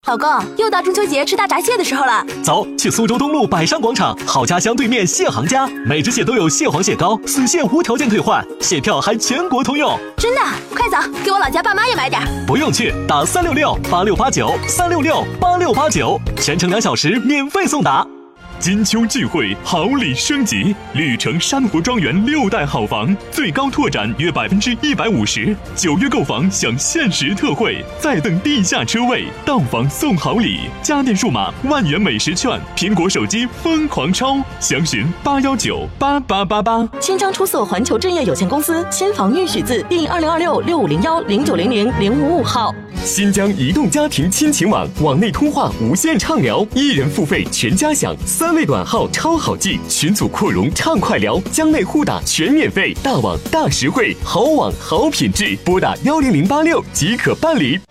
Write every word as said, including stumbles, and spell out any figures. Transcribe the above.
老公，又到中秋节吃大闸蟹的时候了。 走，去苏州东路百商广场好家乡对面蟹行家，每只蟹都有蟹黄蟹膏，死蟹无条件退换，蟹票还全国通用。 真的？快走，给我老家爸妈也买点。 不用去，打三六六八六八九三六六八六八九，全程两小时免费送达。 金秋聚会，好礼升级，绿城珊瑚庄园六代好房最高拓展约百分之一百五十，九月购房享限时特惠，再等地下车位，到房送好礼，家电数码万元美食券，苹果手机疯狂超，详询八幺九八八八八。 千张出色环球置业有限公司新房预许字第二零二六六五零幺零九零零零五五号。 新疆移动家庭亲情网，网内通话无限畅聊，一人付费全家享，三位短号超好记，群组扩容畅快聊，疆内互打全免费，大网大实惠，好网好品质，拨打幺零零八六即可办理。